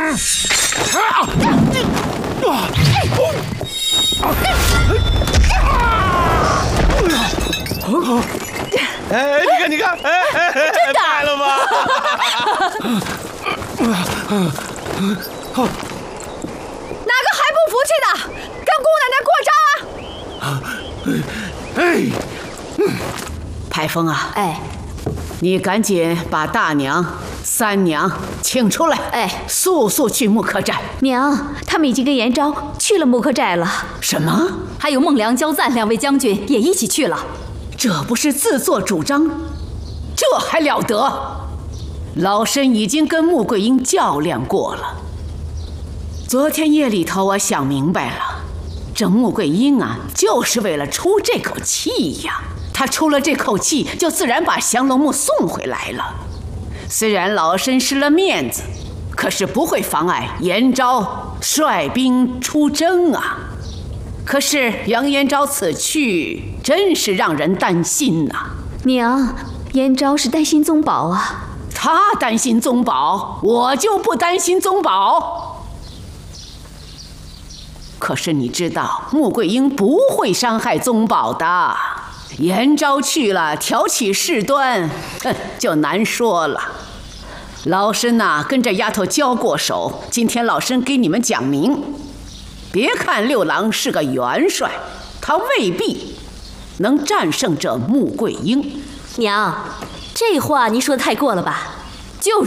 你看，真的来了吗？ 哪个还不服气的，跟姑奶奶过招啊！ 排风啊， 哎， 你赶紧把大娘、三娘请出来， 哎， 速速去木刻寨。 娘，他们已经跟延昭去了木刻寨了。 什么？ 还有孟良、焦赞两位将军也一起去了。 这不是自作主张？这还了得！老身已经跟穆桂英较量过了。昨天夜里头，我想明白了，这穆桂英啊，就是为了出这口气呀。她出了这口气，就自然把降龙木送回来了。虽然老身失了面子，可是不会妨碍延昭率兵出征啊。可是杨延昭此去，真是让人担心呐。 娘，延昭是担心宗保啊。 他担心宗保，我就不担心宗保。可是你知道，穆桂英不会伤害宗保的。延昭去了，挑起事端，就难说了。老身呐，跟这丫头交过手，今天老身给你们讲明。别看六郎是个元帅，他未必能战胜这穆桂英。 娘，这话您说的太过了吧？